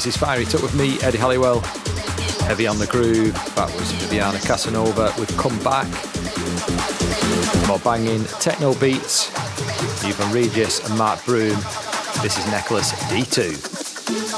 This is Fire It Up with me, Eddie Halliwell. Heavy on the Groove. That was Viviana Casanova with Come Back. More banging techno beats. Ivan Regis and Mark Broom. This is Necklace D2.